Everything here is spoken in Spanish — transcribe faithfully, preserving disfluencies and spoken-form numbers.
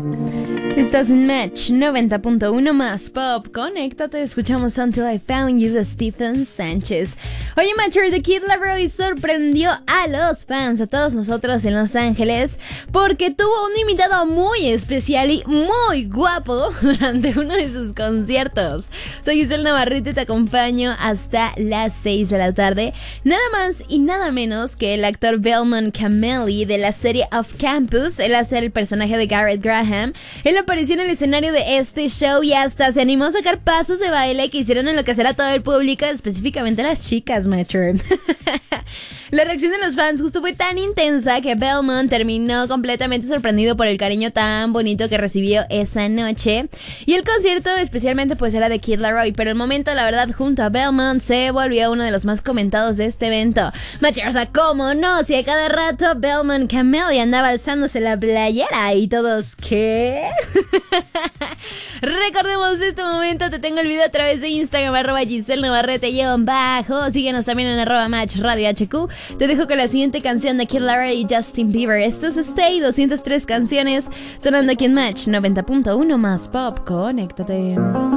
Estás en Match noventa punto uno más Pop. Conéctate, escuchamos Until I Found You de Stephen Sánchez. Oye, Matcher, The Kid Laroi sorprendió a los fans, a todos nosotros en Los Ángeles, porque tuvo un invitado muy especial y muy guapo durante uno de sus conciertos. Soy Giselle Navarrete y te acompaño hasta las seis de la tarde. Nada más y nada menos que el actor Belmont Cameli de la serie Off Campus. Él hace el personaje de Garrett Graham. Él apareció en el escenario de este show y hasta se animó a sacar pasos de baile que hicieron enloquecer a todo el público, específicamente a las chicas, Matcher. La reacción de los fans justo fue tan intensa que Belmont terminó completamente sorprendido por el cariño tan bonito que recibió esa noche. Y el concierto especialmente pues era de Kid Laroi, pero el momento, la verdad, junto a Belmont se volvió uno de los más comentados de este evento. Matcher, o sea, ¿cómo no? Si a cada rato Belmont Cameli andaba alzándose la playera y todos, ¿qué? Recordemos este momento, te tengo el video a través de Instagram, arroba Giselle Navarrete guión bajo. Síguenos también en arroba Match Radio H Q. Te dejo con la siguiente canción de Kid Laroi y Justin Bieber. Esto es Stay, doscientas tres canciones sonando aquí en Match noventa punto uno más Pop. Conéctate.